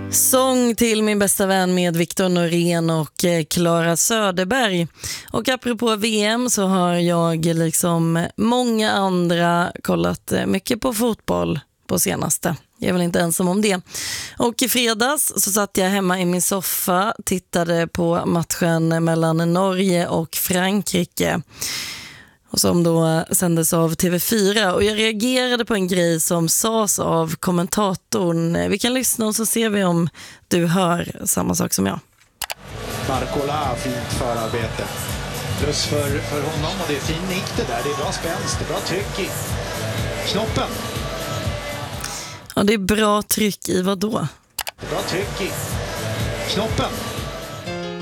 Sång till min bästa vän med Victor Norén och Clara Söderberg. Och apropå VM så har jag liksom många andra kollat mycket på fotboll på senaste. Jag är väl inte ensam om det. Och i fredags så satt jag hemma i min soffa, tittade på matchen mellan Norge och Frankrike. Och som då sändes av TV4. Och jag reagerade på en grej som sades av kommentatorn. Vi kan lyssna och så ser vi om du hör samma sak som jag. Markola, fint förarbete. Plus för honom, och det är fin nick det där. Det är bra spänst, det är bra tryck i knoppen. Ja, det är bra tryck i vad då? Det är bra tryck i knoppen.